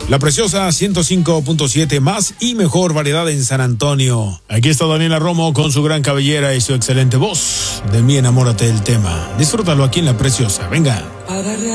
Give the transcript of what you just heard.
La Preciosa 105.7, más y mejor variedad en San Antonio. Aquí está Daniela Romo con su gran cabellera y su excelente voz. De mí enamórate del tema. Disfrútalo aquí en La Preciosa. Venga.